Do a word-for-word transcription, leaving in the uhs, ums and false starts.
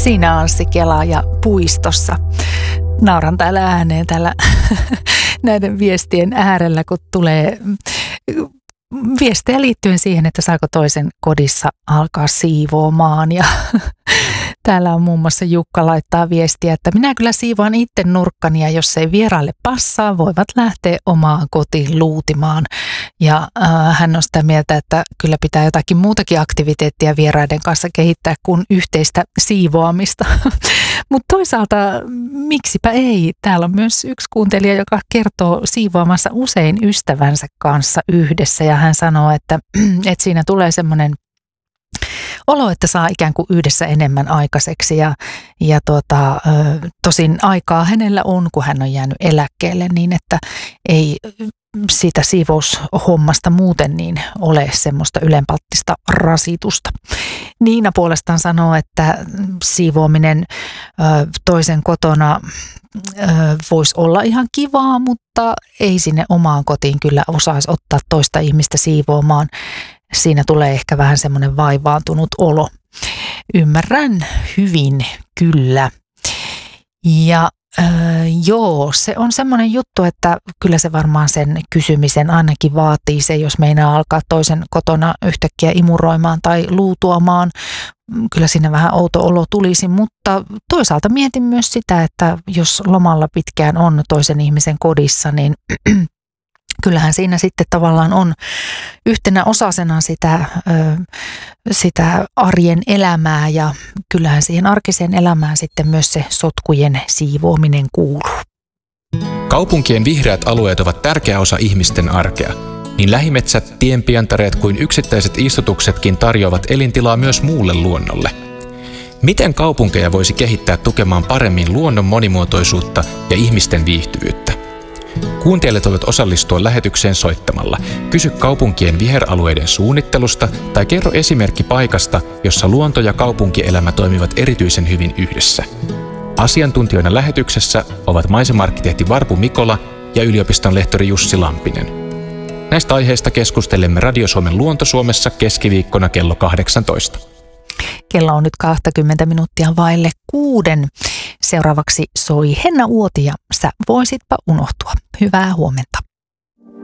Siinä Anssi Kela ja puistossa. Nauran täällä ääneen täällä näiden viestien äärellä, kun tulee viestejä liittyen siihen, että saako toisen kodissa alkaa siivoamaan. Ja täällä on muun muassa Jukka laittaa viestiä, että minä kyllä siivoan itse nurkkani ja jos ei vieraille passaa, voivat lähteä omaan kotiin luutimaan. Ja äh, hän on sitä mieltä, että kyllä pitää jotakin muutakin aktiviteettia vieraiden kanssa kehittää kuin yhteistä siivoamista. Mutta toisaalta miksipä ei? Täällä on myös yksi kuuntelija, joka kertoo siivoamassa usein ystävänsä kanssa yhdessä ja hän sanoo, että, että siinä tulee semmoinen olo, että saa ikään kuin yhdessä enemmän aikaiseksi ja, ja tuota, tosin aikaa hänellä on, kun hän on jäänyt eläkkeelle niin, että ei siitä siivoushommasta muuten niin ole semmoista ylenpalttista rasitusta. Niina puolestaan sanoo, että siivoaminen toisen kotona voisi olla ihan kivaa, mutta ei sinne omaan kotiin kyllä osaisi ottaa toista ihmistä siivoamaan. Siinä tulee ehkä vähän semmoinen vaivaantunut olo. Ymmärrän hyvin kyllä. Ja äh, joo, se on semmoinen juttu, että kyllä se varmaan sen kysymisen ainakin vaatii se, jos meinaa alkaa toisen kotona yhtäkkiä imuroimaan tai luutuamaan. Kyllä siinä vähän outo olo tulisi, mutta toisaalta mietin myös sitä, että jos lomalla pitkään on toisen ihmisen kodissa, niin kyllähän siinä sitten tavallaan on yhtenä osasena sitä, sitä arjen elämää ja kyllähän siihen arkiseen elämään sitten myös se sotkujen siivoaminen kuuluu. Kaupunkien vihreät alueet ovat tärkeä osa ihmisten arkea. Niin lähimetsät, tienpientareet kuin yksittäiset istutuksetkin tarjoavat elintilaa myös muulle luonnolle. Miten kaupunkeja voisi kehittää tukemaan paremmin luonnon monimuotoisuutta ja ihmisten viihtyvyyttä? Kuuntelijat voivat osallistua lähetykseen soittamalla. Kysy kaupunkien viheralueiden suunnittelusta tai kerro esimerkki paikasta, jossa luonto ja kaupunkielämä toimivat erityisen hyvin yhdessä. Asiantuntijoina lähetyksessä ovat maisemarkkitehti Varpu Mikola ja yliopiston lehtori Jussi Lampinen. Näistä aiheista keskustelemme Radio Suomen Luonto-Suomessa keskiviikkona kello kahdeksantoista. Kello on nyt kaksikymmentä minuuttia vaille kuuden. Seuraavaksi soi Henna Uoti ja Sä voisitpa unohtua. Hyvää huomenta.